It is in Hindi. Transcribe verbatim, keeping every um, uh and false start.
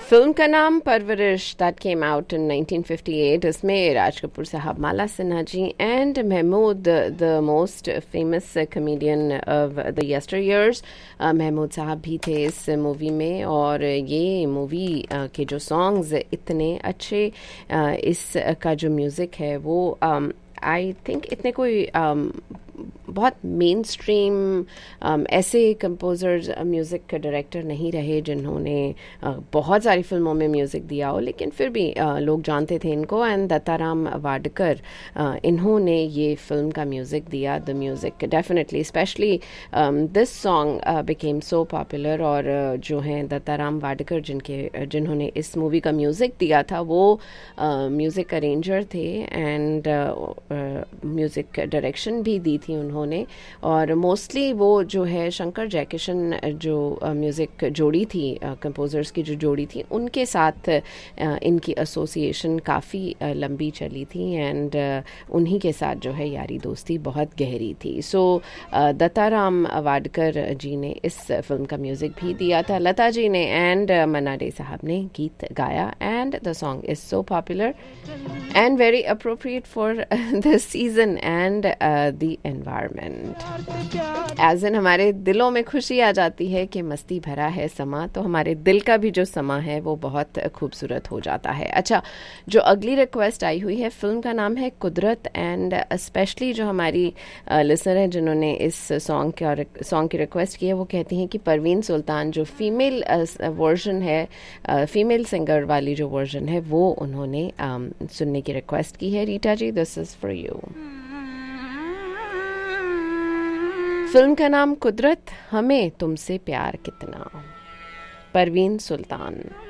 फिल्म का नाम परवरिश, that came out in nineteen fifty eight. इसमें राज कपूर साहब, Mala Sinha ji and Mahmood, the most famous comedian of the यस्टर years, Mahmood साहब भी थे इस मूवी में. और ये मूवी uh, के जो सॉन्ग्स इतने अच्छे, uh, इस का जो म्यूज़िक है वो आई um, थिंक इतने कोई um, बहुत मेन स्ट्रीम um, ऐसे कंपोजर्स, म्यूज़िक डायरेक्टर नहीं रहे जिन्होंने uh, बहुत सारी फिल्मों में म्यूज़िक दिया हो, लेकिन फिर भी uh, लोग जानते थे इनको. एंड दत्ताराम वाडकर, uh, इन्होंने ये फिल्म का म्यूज़िक दिया. The music definitely, specially this song became so popular. और uh, जो हैं दत्ताराम वाडकर, जिनके जिन्होंने इस मूवी का म्यूज़िक दिया था, वो म्यूज़िक uh, अरेंजर थे एंड म्यूज़िक डायरेक्शन भी दी थी उन्होंने. और मोस्टली वो जो है शंकर जयकिशन, जो म्यूज़िक uh, जोड़ी थी, कंपोजर्स uh, की जो जोड़ी थी, उनके साथ uh, इनकी एसोसिएशन काफ़ी uh, लंबी चली थी. एंड uh, उन्हीं के साथ जो है यारी दोस्ती बहुत गहरी थी. सो so, uh, दत्ताराम वाडकर जी ने इस फिल्म का म्यूज़िक भी दिया था. लता जी ने एंड uh, मन्ना डे साहब ने गीत गाया. And the song is so popular and very appropriate for the season and the environment. As in हमारे दिलों में खुशी आ जाती है कि मस्ती भरा है समा, तो हमारे दिल का भी जो समा है वो बहुत खूबसूरत हो जाता है. अच्छा, जो अगली रिक्वेस्ट आई हुई है, फिल्म का नाम है कुदरत. एंड स्पेशली जो हमारी लिसनर है जिन्होंने इस सॉन्ग के सॉन्ग की रिक्वेस्ट की है, वो कहती हैं कि परवीन सुल्तान जो फीमेल वर्जन है, फीमेल सिंगर वाली जो वर्जन है, वो उन्होंने um, सुनने की रिक्वेस्ट की है. रीटा जी, this is for you. Film का नाम कुदरत, हमें तुमसे प्यार कितना, परवीन सुल्तान.